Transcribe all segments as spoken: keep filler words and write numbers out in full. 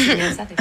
mensaje.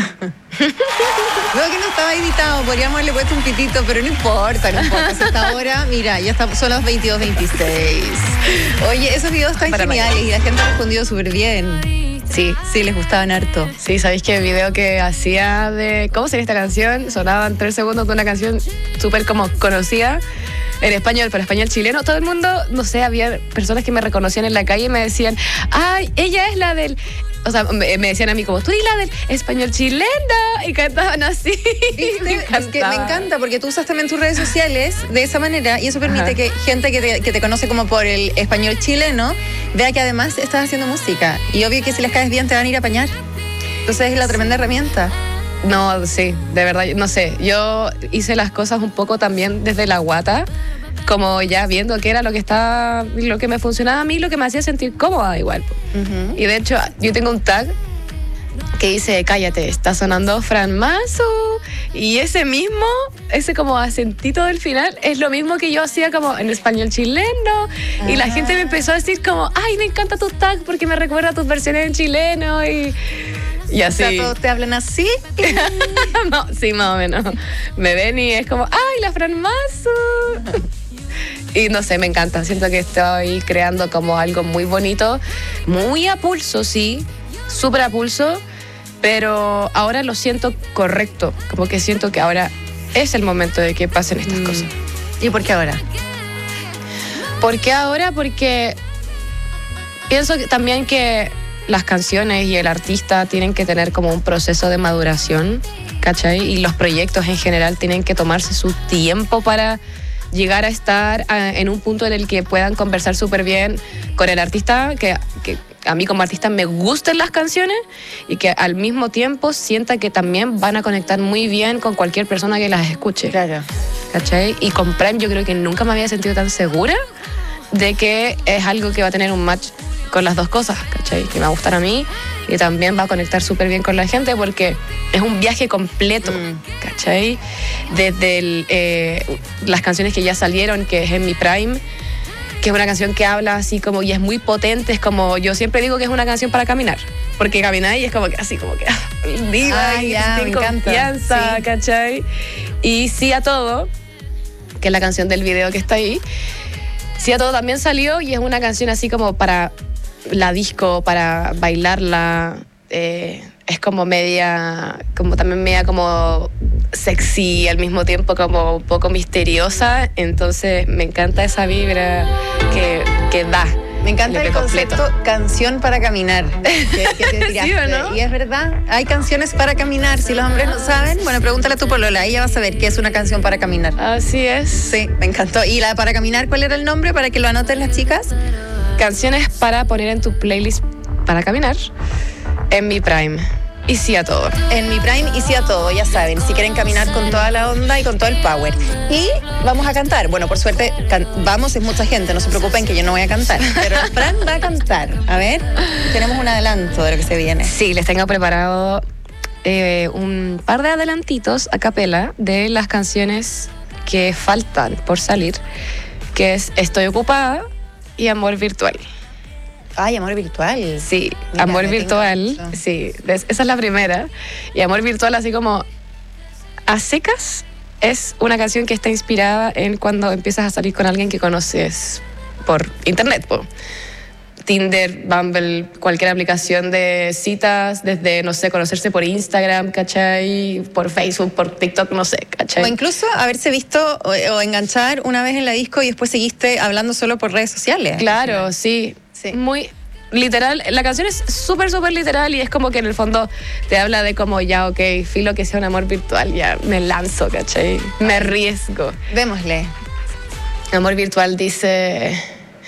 Veo que no estaba editado, podríamos haberle puesto un pitito, pero no importa, no importa. Hasta ahora, mira, ya está, son las veintidós veintiséis. Oye, esos videos están para geniales mañana. Y la gente ha respondido súper bien. Sí. Sí, les gustaban harto. Sí, ¿sabéis que el video que hacía de cómo sería esta canción? Sonaban tres segundos de una canción súper como conocida en español, pero español chileno. Todo el mundo, no sé, había personas que me reconocían en la calle y me decían, ay, ella es la del... O sea, me, me decían a mí como, tú eres la del español chileno. Y cantaban así. Me es que me encanta porque tú usas también tus redes sociales de esa manera y eso permite Ajá. que gente que te, que te conoce como por el español chileno vea que además estás haciendo música. Y obvio que si les caes bien te van a ir a apañar. Entonces es la tremenda herramienta. No, sí, de verdad, no sé. Yo hice las cosas un poco también desde la guata, como ya viendo qué era lo que estaba, lo que me funcionaba a mí, lo que me hacía sentir cómoda igual. Uh-huh. Y de hecho, yo tengo un tag que dice, cállate, está sonando Fran Mazu. Y ese mismo, ese como acentito del final, es lo mismo que yo hacía como en español chileno. Ah. Y la gente me empezó a decir como, ay, me encanta tu tag porque me recuerda a tus versiones en chileno y... Y así. O sea, ¿todos te hablan así? No, sí, más o menos. Me ven y es como, ¡ay, la Fran Mazu! Y no sé, me encanta. Siento que estoy creando como algo muy bonito, muy a pulso, sí, súper a pulso, pero ahora lo siento correcto. Como que siento que ahora es el momento de que pasen estas mm. cosas. ¿Y por qué ahora? ¿Por qué ahora? Porque pienso que también que las canciones y el artista tienen que tener como un proceso de maduración, ¿cachai? Y los proyectos en general tienen que tomarse su tiempo para llegar a estar a, en un punto en el que puedan conversar súper bien con el artista, que, que a mí como artista me gusten las canciones y que al mismo tiempo sienta que también van a conectar muy bien con cualquier persona que las escuche. Claro. ¿Cachai? Y con Prime yo creo que nunca me había sentido tan segura de que es algo que va a tener un match con las dos cosas, ¿cachai? Que me va a gustar a mí y también va a conectar súper bien con la gente porque es un viaje completo, mm. ¿cachai? Desde el, eh, las canciones que ya salieron, que es En Mi Prime, que es una canción que habla así como y es muy potente, es como, yo siempre digo que es una canción para caminar, porque caminar y es como que así como que diva ah, y ya, sin confianza, sí. ¿cachai? Y Sí a Todo, que es la canción del video que está ahí, Sí a Todo también salió y es una canción así como para la disco, para bailarla, eh, es como media, como también media como sexy, al mismo tiempo como un poco misteriosa, entonces me encanta esa vibra que, que da. Me encanta el concepto completo. Canción para caminar que, que te tiraste. ¿Sí o no? Y es verdad, hay canciones para caminar. Si los hombres no saben, bueno, pregúntale a tu polola, ella va a saber qué es una canción para caminar. Así es. Sí, me encantó. ¿Y la para caminar cuál era el nombre para que lo anoten las chicas? Canciones para poner en tu playlist para caminar, En Mi Prime. Y Sí a Todo. En Mi Prime y Sí a Todo, ya saben, si quieren caminar con toda la onda y con todo el power. Y vamos a cantar. Bueno, por suerte, can- vamos, es mucha gente, no se preocupen que yo no voy a cantar. Pero Fran va a cantar. A ver, tenemos un adelanto de lo que se viene. Sí, les tengo preparado eh, un par de adelantitos a capela de las canciones que faltan por salir, que es Estoy Ocupada y Amor Virtual. Ay, Amor Virtual. Sí, Mira, Amor Virtual, sí, esa es la primera. Y Amor Virtual, así como a secas, es una canción que está inspirada en cuando empiezas a salir con alguien que conoces por internet, po. Tinder, Bumble, cualquier aplicación de citas, desde, no sé, conocerse por Instagram, ¿cachai? Por Facebook, por TikTok, no sé, ¿cachai? O incluso haberse visto o, o enganchar una vez en la disco y después seguiste hablando solo por redes sociales. Claro, sí. Sí. Muy literal. La canción es súper, súper literal y es como que en el fondo te habla de como ya, ok, filo que sea un amor virtual, ya me lanzo, ¿cachai? Me arriesgo. Démosle. Amor Virtual dice...